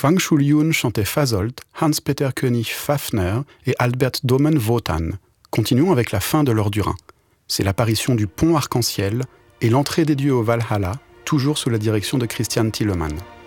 Quang Shulyun chantait Fasolt, Hans-Peter König Fafner et Albert Domen Wotan. Continuons avec la fin de l'heure du Rhin. C'est l'apparition du pont arc-en-ciel et l'entrée des dieux au Valhalla, toujours sous la direction de Christian Thielemann.